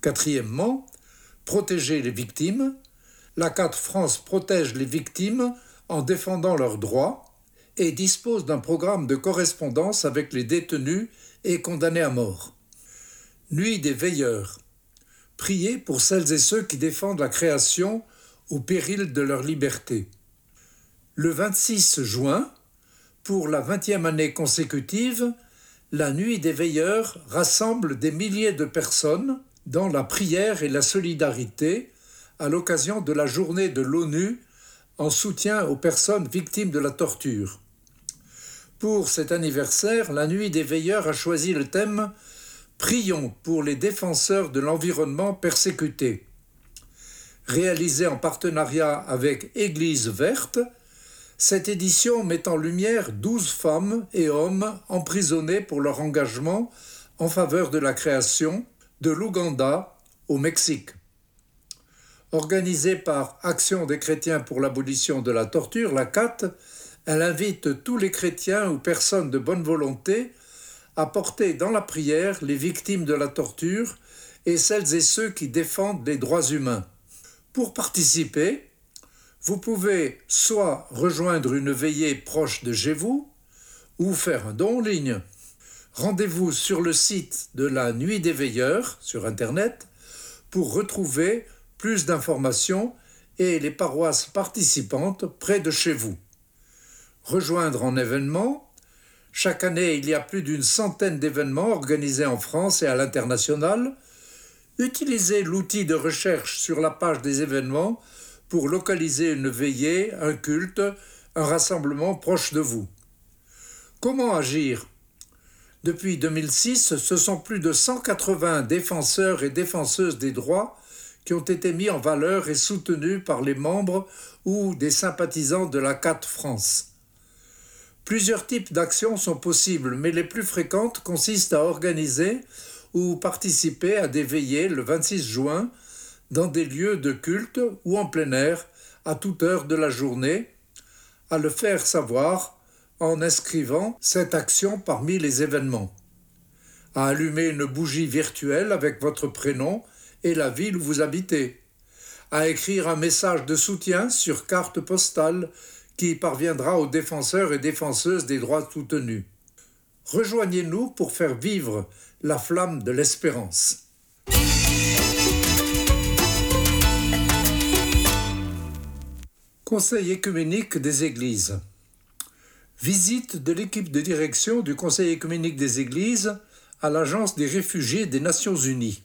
Quatrièmement, protéger les victimes. L'ACAT France protège les victimes en défendant leurs droits et dispose d'un programme de correspondance avec les détenus et condamnés à mort. Nuit des veilleurs. Priez pour celles et ceux qui défendent la création au péril de leur liberté. Le 26 juin, pour la 20e année consécutive, la Nuit des veilleurs rassemble des milliers de personnes dans la prière et la solidarité à l'occasion de la journée de l'ONU en soutien aux personnes victimes de la torture. Pour cet anniversaire, la Nuit des veilleurs a choisi le thème « Prions pour les défenseurs de l'environnement persécutés ». Réalisée en partenariat avec Église verte, cette édition met en lumière 12 femmes et hommes emprisonnés pour leur engagement en faveur de la création de l'Ouganda au Mexique. Organisée par Action des chrétiens pour l'abolition de la torture, l'ACAT, elle invite tous les chrétiens ou personnes de bonne volonté à porter dans la prière les victimes de la torture et celles et ceux qui défendent les droits humains. Pour participer, vous pouvez soit rejoindre une veillée proche de chez vous ou faire un don en ligne. Rendez-vous sur le site de la Nuit des veilleurs sur Internet pour retrouver plus d'informations et les paroisses participantes près de chez vous. Rejoindre en événement. Chaque année, il y a plus d'une centaine d'événements organisés en France et à l'international. Utilisez l'outil de recherche sur la page des événements pour localiser une veillée, un culte, un rassemblement proche de vous. Comment agir ? Depuis 2006, ce sont plus de 180 défenseurs et défenseuses des droits qui ont été mis en valeur et soutenus par les membres ou des sympathisants de l'ACAT France. Plusieurs types d'actions sont possibles, mais les plus fréquentes consistent à organiser ou participer à des veillées le 26 juin dans des lieux de culte ou en plein air à toute heure de la journée, à le faire savoir en inscrivant cette action parmi les événements, à allumer une bougie virtuelle avec votre prénom et la ville où vous habitez, à écrire un message de soutien sur carte postale qui parviendra aux défenseurs et défenseuses des droits soutenus. Rejoignez-nous pour faire vivre la flamme de l'espérance. Conseil œcuménique des Églises. Visite de l'équipe de direction du Conseil œcuménique des Églises à l'Agence des réfugiés des Nations Unies.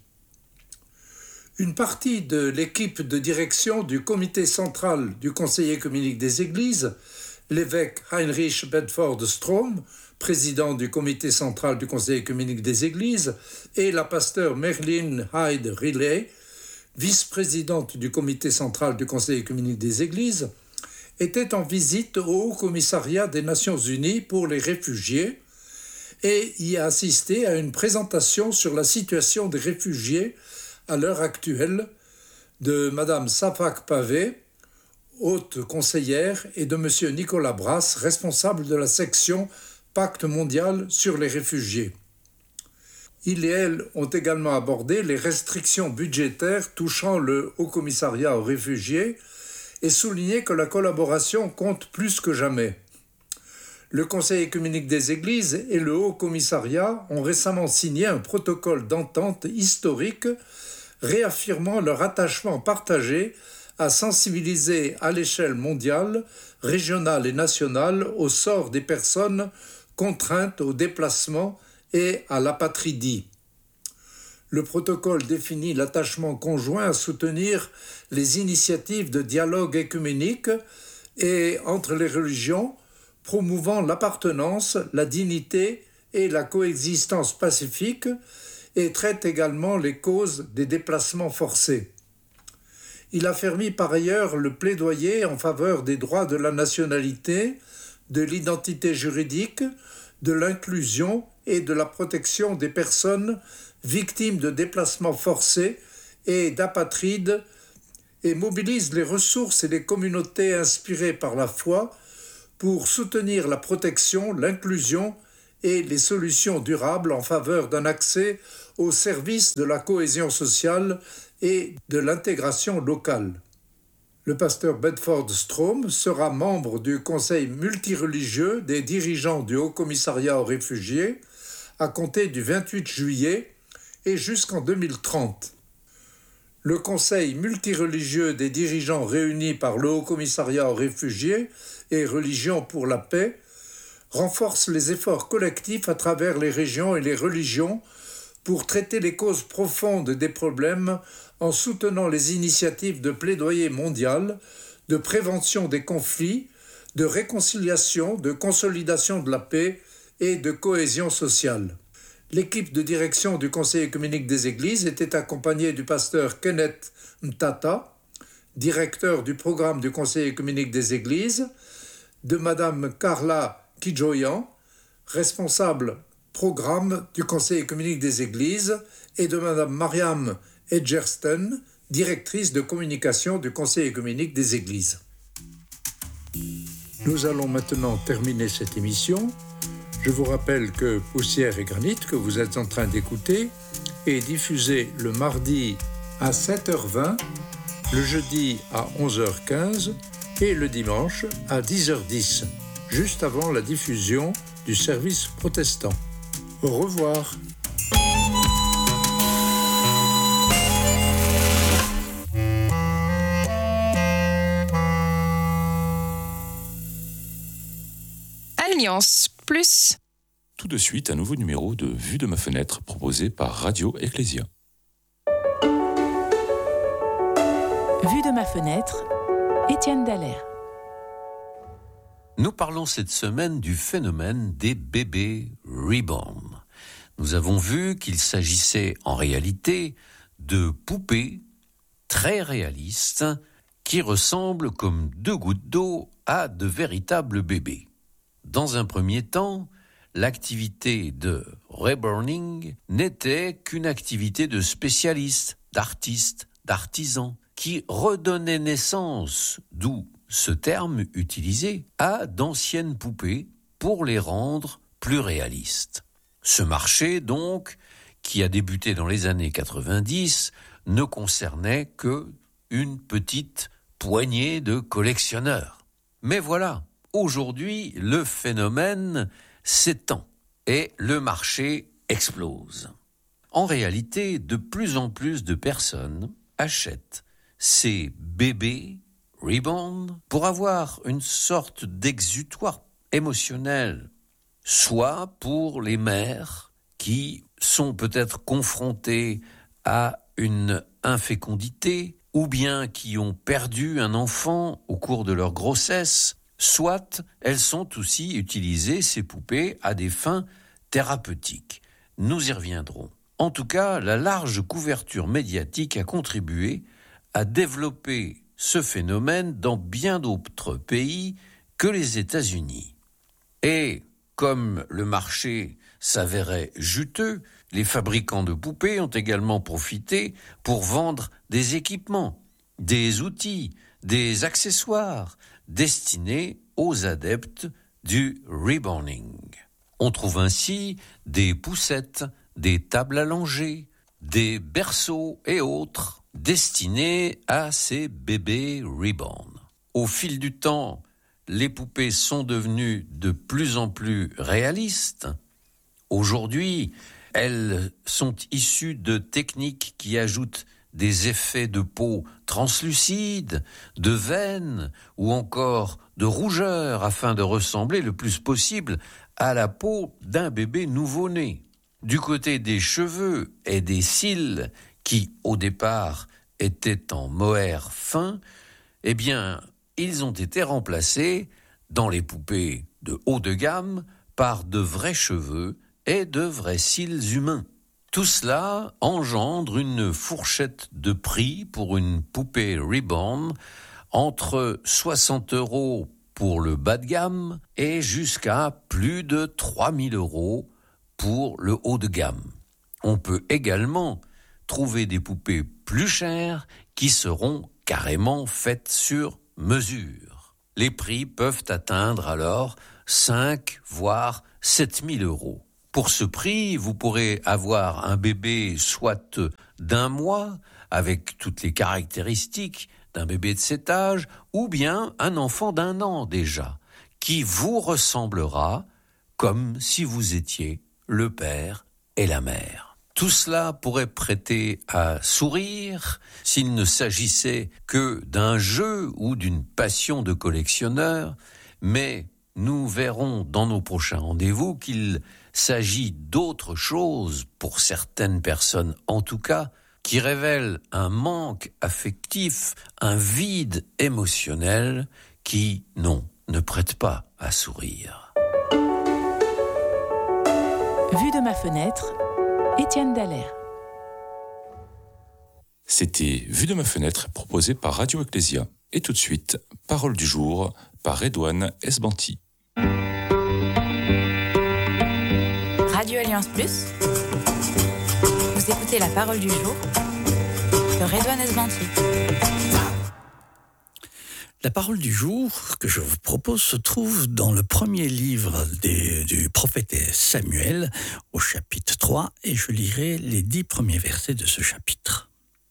Une partie de l'équipe de direction du comité central du Conseil œcuménique des Églises, l'évêque Heinrich Bedford Strom, président du comité central du Conseil œcuménique des Églises, et la pasteure Merlin Hyde Riley, vice-présidente du comité central du Conseil œcuménique des Églises, était en visite au Haut Commissariat des Nations Unies pour les réfugiés et y a assisté à une présentation sur la situation des réfugiés à l'heure actuelle de Mme Safak Pavé, haute conseillère, et de M. Nicolas Brass, responsable de la section Pacte mondial sur les réfugiés. Ils et elles ont également abordé les restrictions budgétaires touchant le Haut Commissariat aux réfugiés et souligné que la collaboration compte plus que jamais. Le Conseil œcuménique des Églises et le Haut Commissariat ont récemment signé un protocole d'entente historique réaffirmant leur attachement partagé à sensibiliser à l'échelle mondiale, régionale et nationale au sort des personnes contraintes au déplacement et à l'apatridie. Le protocole définit l'attachement conjoint à soutenir les initiatives de dialogue œcuménique et entre les religions, promouvant l'appartenance, la dignité et la coexistence pacifique, et traite également les causes des déplacements forcés. Il affermit par ailleurs le plaidoyer en faveur des droits de la nationalité, de l'identité juridique, de l'inclusion et de la protection des personnes victimes de déplacements forcés et d'apatrides et mobilise les ressources et les communautés inspirées par la foi pour soutenir la protection, l'inclusion et les solutions durables en faveur d'un accès aux services de la cohésion sociale et de l'intégration locale. Le pasteur Bedford Strom sera membre du conseil multireligieux des dirigeants du Haut Commissariat aux réfugiés à compter du 28 juillet et jusqu'en 2030. Le conseil multireligieux des dirigeants réunis par le Haut Commissariat aux réfugiés et Religions pour la paix renforce les efforts collectifs à travers les régions et les religions pour traiter les causes profondes des problèmes en soutenant les initiatives de plaidoyer mondial, de prévention des conflits, de réconciliation, de consolidation de la paix et de cohésion sociale. L'équipe de direction du Conseil œcuménique des Églises était accompagnée du pasteur Kenneth Mtata, directeur du programme du Conseil œcuménique des Églises, de Madame Carla Kijoyan, responsable programme du Conseil œcuménique des Églises, et de Madame Mariam Edgersten, directrice de communication du Conseil œcuménique des Églises. Nous allons maintenant terminer cette émission. Je vous rappelle que Poussière et Granit, que vous êtes en train d'écouter, est diffusé le mardi à 7h20, le jeudi à 11h15 et le dimanche à 10h10, juste avant la diffusion du service protestant. Au revoir. Alliance Plus. Tout de suite, un nouveau numéro de Vue de ma fenêtre proposé par Radio Ecclésia. Vue de ma fenêtre, Étienne Dallaire. Nous parlons cette semaine du phénomène des bébés reborn. Nous avons vu qu'il s'agissait en réalité de poupées très réalistes qui ressemblent comme deux gouttes d'eau à de véritables bébés. Dans un premier temps, l'activité de reborning n'était qu'une activité de spécialistes, d'artistes, d'artisans qui redonnaient naissance, d'où ce terme utilisé, à d'anciennes poupées pour les rendre plus réalistes. Ce marché, donc, qui a débuté dans les années 90, ne concernait que une petite poignée de collectionneurs. Mais voilà, aujourd'hui, le phénomène s'étend et le marché explose. En réalité, de plus en plus de personnes achètent ces bébés reborn pour avoir une sorte d'exutoire émotionnel, soit pour les mères qui sont peut-être confrontées à une infécondité ou bien qui ont perdu un enfant au cours de leur grossesse, soit elles sont aussi utilisées, ces poupées, à des fins thérapeutiques. Nous y reviendrons. En tout cas, la large couverture médiatique a contribué à développer ce phénomène dans bien d'autres pays que les États-Unis. Et comme le marché s'avérait juteux, les fabricants de poupées ont également profité pour vendre des équipements, des outils, des accessoires destinés aux adeptes du reborning. On trouve ainsi des poussettes, des tables allongées, des berceaux et autres destinés à ces bébés reborn. Au fil du temps, les poupées sont devenues de plus en plus réalistes. Aujourd'hui, elles sont issues de techniques qui ajoutent des effets de peau translucides, de veines ou encore de rougeur afin de ressembler le plus possible à la peau d'un bébé nouveau-né. Du côté des cheveux et des cils, qui au départ étaient en mohair fin, eh bien, ils ont été remplacés dans les poupées de haut de gamme par de vrais cheveux et de vrais cils humains. Tout cela engendre une fourchette de prix pour une poupée reborn entre 60 € pour le bas de gamme et jusqu'à plus de 3 000 € pour le haut de gamme. On peut également trouver des poupées plus chères qui seront carrément faites sur mesure. Les prix peuvent atteindre alors 5 voire 7 000 €. Pour ce prix, vous pourrez avoir un bébé soit d'1 mois, avec toutes les caractéristiques d'un bébé de cet âge, ou bien un enfant d'1 an déjà, qui vous ressemblera comme si vous étiez le père et la mère. Tout cela pourrait prêter à sourire s'il ne s'agissait que d'un jeu ou d'une passion de collectionneur, mais nous verrons dans nos prochains rendez-vous qu'il s'agit d'autre chose, pour certaines personnes en tout cas, qui révèle un manque affectif, un vide émotionnel qui, non, ne prête pas à sourire. Vue de ma fenêtre, Étienne Dallaire. C'était Vue de ma fenêtre, proposé par Radio Ecclésia. Et tout de suite, Parole du jour, par Redouane Esbanti. Radio Alliance Plus. Vous écoutez la parole du jour de Redouane Esbanti. La parole du jour que je vous propose se trouve dans le premier livre du prophète Samuel, au chapitre 3, et je lirai les 10 premiers versets de ce chapitre.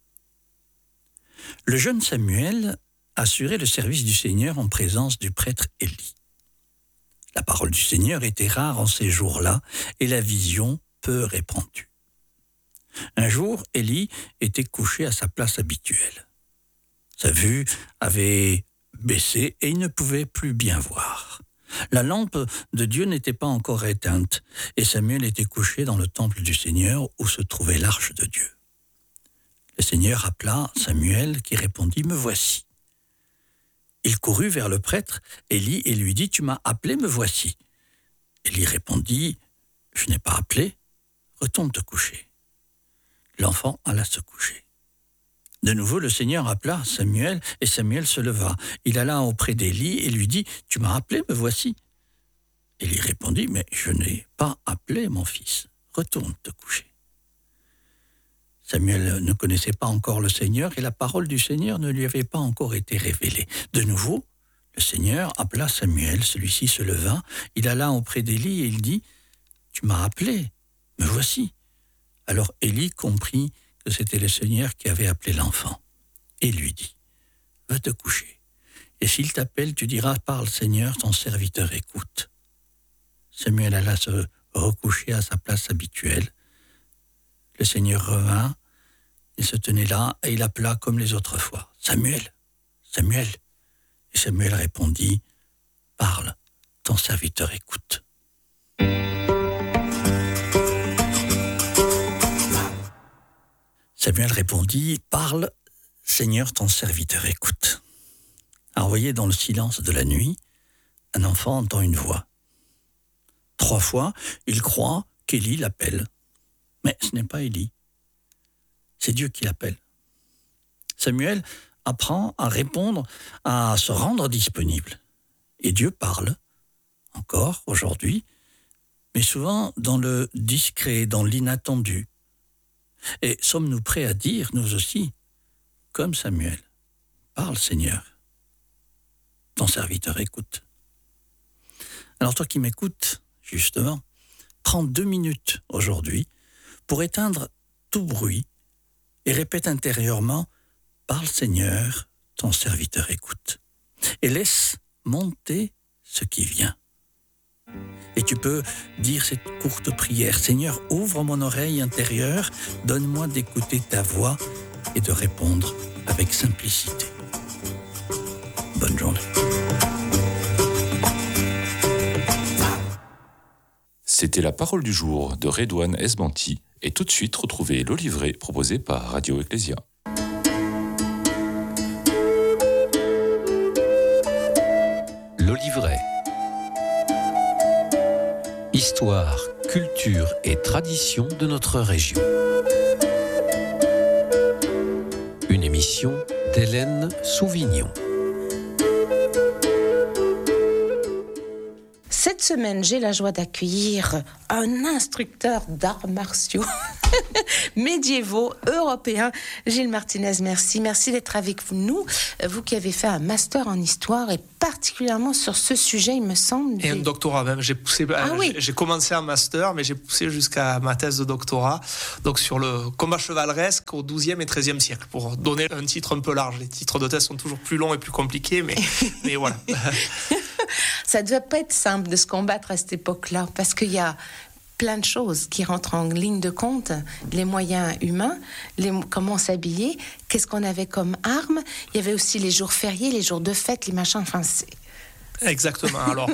Le jeune Samuel assurait le service du Seigneur en présence du prêtre Élie. La parole du Seigneur était rare en ces jours-là et la vision peu répandue. Un jour, Élie était couché à sa place habituelle. Sa vue avait baissé et il ne pouvait plus bien voir. La lampe de Dieu n'était pas encore éteinte et Samuel était couché dans le temple du Seigneur où se trouvait l'arche de Dieu. Le Seigneur appela Samuel qui répondit « Me voici ». Il courut vers le prêtre Élie et lui dit « Tu m'as appelé, me voici ». Élie répondit « Je n'ai pas appelé, retourne te coucher ». L'enfant alla se coucher. De nouveau, le Seigneur appela Samuel et Samuel se leva. Il alla auprès d'Élie et lui dit « Tu m'as appelé, me voici ». Élie répondit « Mais je n'ai pas appelé, mon fils, retourne te coucher ». Samuel ne connaissait pas encore le Seigneur et la parole du Seigneur ne lui avait pas encore été révélée. De nouveau, le Seigneur appela Samuel, celui-ci se leva, il alla auprès d'Élie et il dit « Tu m'as appelé, me voici ». Alors Élie comprit que c'était le Seigneur qui avait appelé l'enfant et lui dit « Va te coucher, et s'il t'appelle, tu diras « Parle Seigneur, ton serviteur écoute ». Samuel alla se recoucher à sa place habituelle. Le Seigneur revint, il se tenait là et il appela comme les autres fois. « Samuel, Samuel !» Et Samuel répondit « Parle, ton serviteur écoute. » Samuel répondit « Parle, Seigneur, ton serviteur écoute. » Envoyé dans le silence de la nuit, un enfant entend une voix. 3 fois, il croit qu'Élie l'appelle. Mais ce n'est pas Élie. C'est Dieu qui l'appelle. Samuel apprend à répondre, à se rendre disponible. Et Dieu parle, encore aujourd'hui, mais souvent dans le discret, dans l'inattendu. Et sommes-nous prêts à dire, nous aussi, comme Samuel, « Parle Seigneur, ton serviteur écoute. » Alors toi qui m'écoutes, justement, prends 2 minutes aujourd'hui pour éteindre tout bruit et répète intérieurement « Parle Seigneur, ton serviteur écoute » et laisse monter ce qui vient. Et tu peux dire cette courte prière « Seigneur, ouvre mon oreille intérieure, donne-moi d'écouter ta voix et de répondre avec simplicité. » Bonne journée. C'était la parole du jour de Redouane Esbanti. Et tout de suite, retrouvez l'Olivret proposé par Radio Ecclésia. L'Olivret. Histoire, culture et tradition de notre région. Une émission d'Hélène Souvignon. Cette semaine, j'ai la joie d'accueillir un instructeur d'arts martiaux. médiévaux, européens. Gilles Martinez, merci. Merci d'être avec nous. Vous qui avez fait un master en histoire et particulièrement sur ce sujet, il me semble. Et un doctorat même. J'ai poussé. J'ai commencé un master, mais j'ai poussé jusqu'à ma thèse de doctorat. Donc sur le combat chevaleresque au XIIe et XIIIe siècle, pour donner un titre un peu large. Les titres de thèse sont toujours plus longs et plus compliqués, mais voilà. Ça ne doit pas être simple de se combattre à cette époque-là, parce qu'il y a plein de choses qui rentrent en ligne de compte, les moyens humains, comment s'habiller, qu'est-ce qu'on avait comme armes. Il y avait aussi les jours fériés, les jours de fête, les machins, enfin c'est... Exactement. Alors,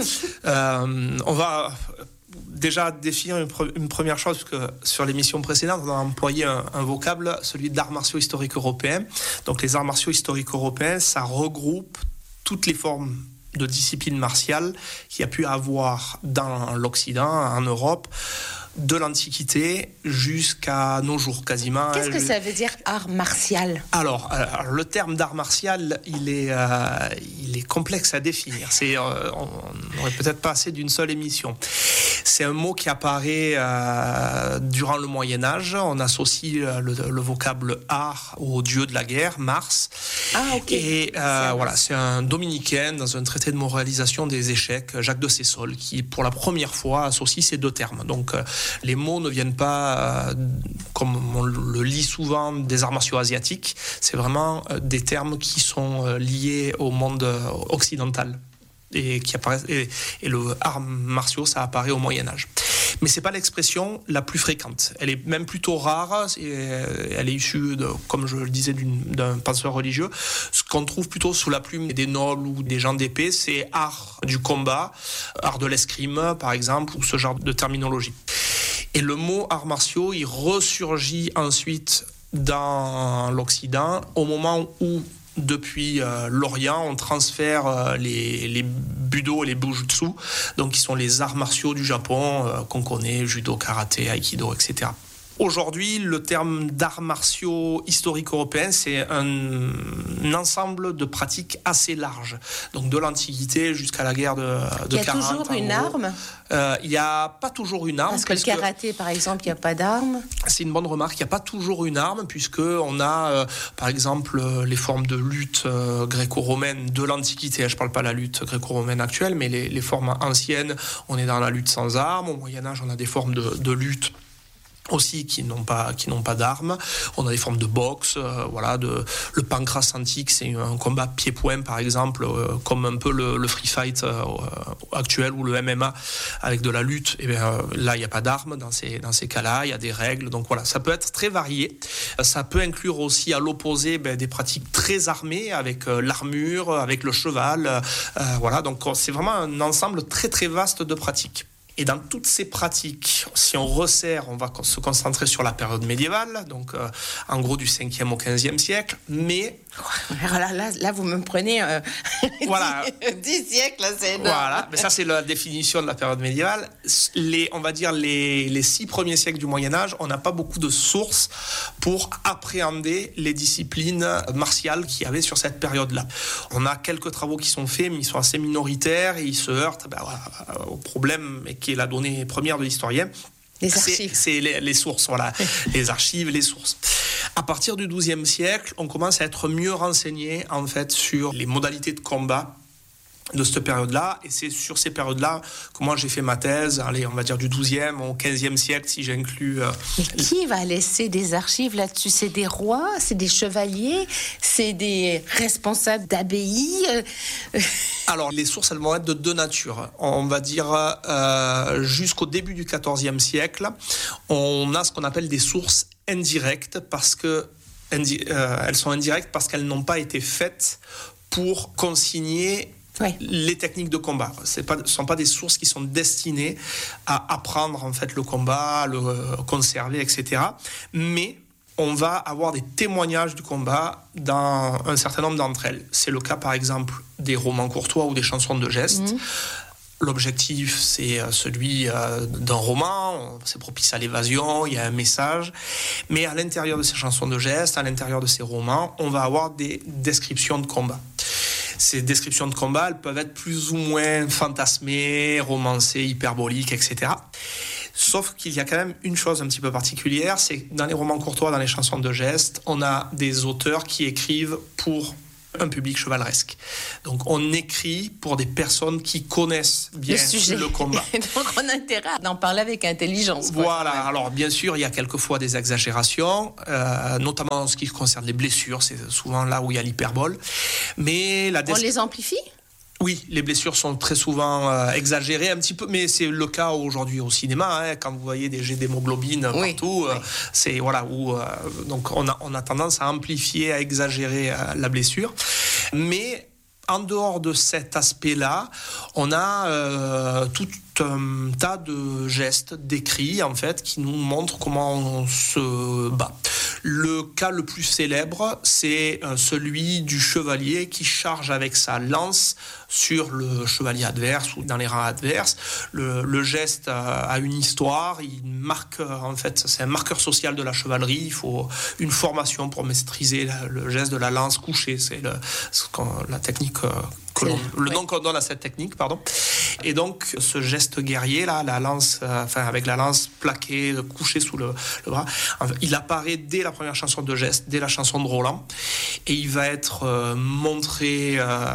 on va déjà définir une première chose, parce que sur l'émission précédente, on a employé un vocable, celui d'arts martiaux historiques européens. Donc les arts martiaux historiques européens, ça regroupe toutes les formes de discipline martiale qu'il y a pu avoir dans l'Occident, en Europe, de l'Antiquité jusqu'à nos jours quasiment. Qu'est-ce que ça veut dire art martial ? Alors, le terme d'art martial, il est complexe à définir. On n'aurait peut-être pas assez d'une seule émission. C'est un mot qui apparaît durant le Moyen-Âge. On associe le vocable art au dieu de la guerre, Mars. Ah, ok. Et voilà, c'est un dominicain dans un traité de moralisation des échecs, Jacques de Sessol, qui pour la première fois associe ces deux termes. Donc, les mots ne viennent pas, comme on le lit souvent, des arts martiaux asiatiques. C'est vraiment des termes qui sont liés au monde occidental. Et qui apparaissent, et le art martiaux, ça apparaît au Moyen-Âge. Mais c'est pas l'expression la plus fréquente. Elle est même plutôt rare. Elle est issue, comme je le disais, d'un penseur religieux. Ce qu'on trouve plutôt sous la plume des nobles ou des gens d'épée, c'est art du combat, art de l'escrime, par exemple, ou ce genre de terminologie. Et le mot arts martiaux, il ressurgit ensuite dans l'Occident au moment où, depuis l'Orient, on transfère les budo et les bujutsu, donc qui sont les arts martiaux du Japon qu'on connaît, judo, karaté, aikido, etc. Aujourd'hui, le terme d'arts martiaux historiques européens, c'est un ensemble de pratiques assez larges. Donc de l'Antiquité jusqu'à la guerre de 40. Il y a toujours une arme ? Il n'y a pas toujours une arme. Parce que le karaté, par exemple, il n'y a pas d'arme. C'est une bonne remarque. Il n'y a pas toujours une arme, puisqu'on a, par exemple, les formes de lutte gréco-romaine de l'Antiquité. Je ne parle pas de la lutte gréco-romaine actuelle, mais les formes anciennes, on est dans la lutte sans armes. Au Moyen-Âge, on a des formes de lutte aussi qui n'ont pas d'armes. On a des formes de boxe, le pancrace antique, c'est un combat pied-point par exemple, comme un peu le free fight actuel ou le MMA avec de la lutte. Et bien là, il n'y a pas d'armes dans ces cas-là, il y a des règles. Donc voilà, ça peut être très varié. Ça peut inclure aussi à l'opposé des pratiques très armées avec l'armure, avec le cheval. Donc c'est vraiment un ensemble très très vaste de pratiques. Et dans toutes ces pratiques, si on resserre, on va se concentrer sur la période médiévale, donc en gros du 5e au 15e siècle, mais... Là vous me prenez 10 siècles, c'est énorme. Voilà, mais ça c'est la définition de la période médiévale. On va dire les 6 premiers siècles du Moyen-Âge, on n'a pas beaucoup de sources pour appréhender les disciplines martiales qu'il y avait sur cette période-là. On a quelques travaux qui sont faits, mais ils sont assez minoritaires et ils se heurtent au problème qui est la donnée première de l'historien. Les archives. C'est les sources, voilà. Les archives, les sources. À partir du XIIe siècle, on commence à être mieux renseigné, en fait, sur les modalités de combat de cette période-là. Et c'est sur ces périodes-là que moi, j'ai fait ma thèse, on va dire du XIIe au XVe siècle, si j'inclus... Mais qui va laisser des archives là-dessus ? C'est des rois ? C'est des chevaliers ? C'est des responsables d'abbayes ? Alors, les sources, elles vont être de deux natures. On va dire, jusqu'au début du XIVe siècle, on a ce qu'on appelle des sources indirectes, parce que elles sont indirectes parce qu'elles n'ont pas été faites pour consigner les techniques de combat. Ce ne sont pas des sources qui sont destinées à apprendre en fait le combat, à le conserver, etc. Mais on va avoir des témoignages du combat dans un certain nombre d'entre elles. C'est le cas par exemple des romans courtois ou des chansons de gestes. L'objectif, c'est celui d'un roman, c'est propice à l'évasion, il y a un message. Mais à l'intérieur de ces chansons de gestes, à l'intérieur de ces romans, on va avoir des descriptions de combat. Ces descriptions de combat, elles peuvent être plus ou moins fantasmées, romancées, hyperboliques, etc. Sauf qu'il y a quand même une chose un petit peu particulière, c'est que dans les romans courtois, dans les chansons de geste, on a des auteurs qui écrivent pour un public chevaleresque. Donc on écrit pour des personnes qui connaissent bien le combat. Donc on a intérêt d'en parler avec intelligence. Voilà, alors bien sûr, il y a quelquefois des exagérations, notamment en ce qui concerne les blessures, c'est souvent là où il y a l'hyperbole. Mais on les amplifie ? Oui, les blessures sont très souvent exagérées un petit peu, mais c'est le cas aujourd'hui au cinéma, hein, quand vous voyez des jets d'hémoglobine partout, c'est voilà où donc on a tendance à amplifier, à exagérer la blessure, mais en dehors de cet aspect-là, on a tout un tas de gestes décrits en fait qui nous montrent comment on se bat. Le cas le plus célèbre, c'est celui du chevalier qui charge avec sa lance sur le chevalier adverse ou dans les rangs adverses. Le geste a une histoire, il marque, en fait, c'est un marqueur social de la chevalerie. Il faut une formation pour maîtriser le geste de la lance couchée. C'est la technique le nom qu'on donne à cette technique, pardon. Et donc, ce geste guerrier, là, la lance, avec la lance plaquée, couchée sous le bras, il apparaît dès la première chanson de geste, dès la chanson de Roland. Et il va être montré,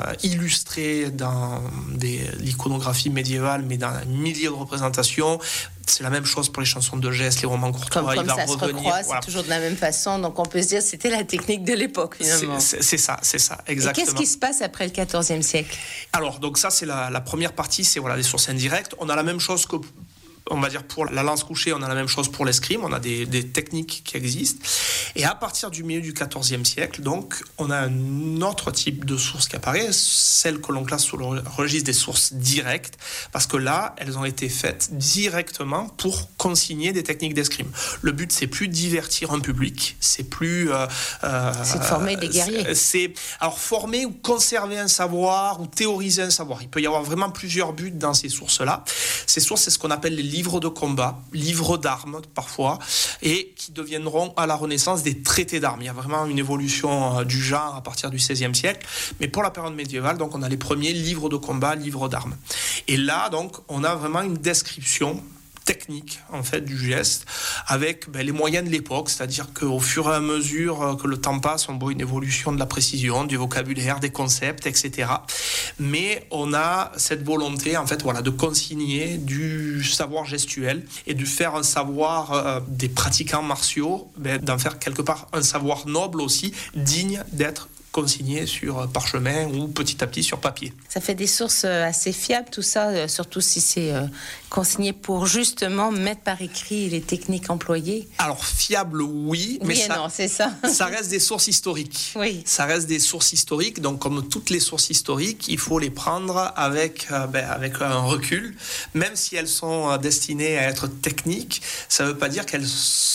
illustré dans l'iconographie médiévale, mais dans milliers de représentations. C'est la même chose pour les chansons de gestes, les romans courtois. Comme ça se recroise, c'est toujours de la même façon. Donc on peut se dire que c'était la technique de l'époque, finalement. C'est ça, exactement. Et qu'est-ce qui se passe après le XIVe siècle ? Alors, donc ça, c'est la première partie, c'est des sources indirectes. On a la même chose que... On va dire pour la lance couchée, on a la même chose pour l'escrime, on a des techniques qui existent. Et à partir du milieu du XIVe siècle, donc, on a un autre type de source qui apparaît, celle que l'on classe sous le registre des sources directes, parce que là, elles ont été faites directement pour consigner des techniques d'escrime. Le but, c'est plus de divertir un public, c'est plus... c'est de former des guerriers. Alors, former ou conserver un savoir, ou théoriser un savoir. Il peut y avoir vraiment plusieurs buts dans ces sources-là. Ces sources, c'est ce qu'on appelle les livres de combat, livres d'armes parfois, et qui deviendront à la Renaissance des traités d'armes. Il y a vraiment une évolution du genre à partir du XVIe siècle, mais pour la période médiévale, donc on a les premiers livres de combat, livres d'armes. Et là, donc, on a vraiment une description technique en fait du geste avec les moyens de l'époque, c'est-à-dire qu'au fur et à mesure que le temps passe, on voit une évolution de la précision, du vocabulaire, des concepts, etc. Mais on a cette volonté en fait de consigner du savoir gestuel et de faire un savoir des pratiquants martiaux, d'en faire quelque part un savoir noble aussi, digne d'être consigné sur parchemin ou petit à petit sur papier. Ça fait des sources assez fiables tout ça, surtout si c'est consigné pour justement mettre par écrit les techniques employées. Alors fiable oui, mais c'est ça. Ça reste des sources historiques. Oui. Ça reste des sources historiques, donc comme toutes les sources historiques, il faut les prendre avec un recul, même si elles sont destinées à être techniques, ça ne veut pas dire qu'elles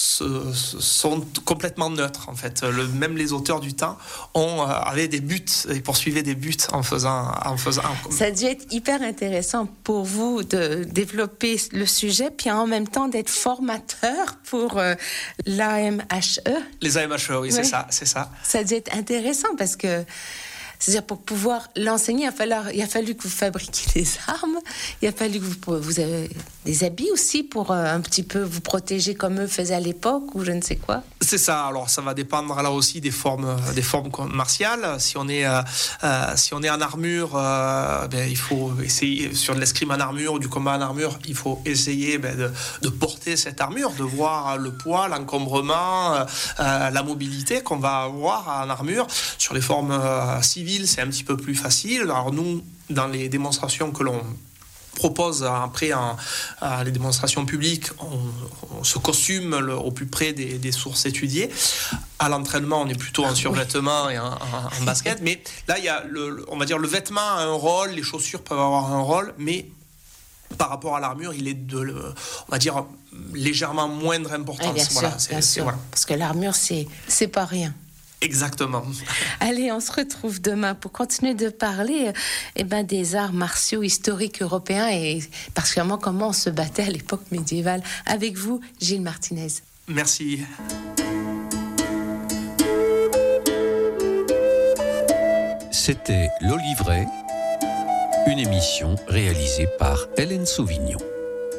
sont complètement neutres en fait. Même les auteurs du temps avaient des buts et poursuivaient des buts en faisant. Ça a dû être hyper intéressant pour vous de développer le sujet, puis en même temps d'être formateur pour l'AMHE. Les AMHE, oui. C'est ça. Ça a dû être intéressant parce que c'est-à-dire pour pouvoir l'enseigner, il a fallu que vous fabriquiez des armes, il a fallu que vous avez des habits aussi pour un petit peu vous protéger comme eux faisaient à l'époque ou je ne sais quoi. C'est ça. Alors ça va dépendre là aussi des formes martiales. Si on est en armure, il faut essayer sur de l'escrime en armure ou du combat en armure, il faut essayer de porter cette armure, de voir le poids, l'encombrement, la mobilité qu'on va avoir en armure. Sur les formes civiles, c'est un petit peu plus facile. Alors nous, dans les démonstrations que l'on propose après les démonstrations publiques, on se costume au plus près des sources étudiées. À l'entraînement, on est plutôt en survêtement et en basket. Mais là, il y a on va dire le vêtement a un rôle, les chaussures peuvent avoir un rôle, mais par rapport à l'armure, il est on va dire légèrement moindre importance. Bien sûr. Parce que l'armure, c'est pas rien. Exactement. Allez, on se retrouve demain pour continuer de parler des arts martiaux historiques européens et particulièrement comment on se battait à l'époque médiévale. Avec vous, Gilles Martinez. Merci. C'était L'Olivret, une émission réalisée par Hélène Sauvignon.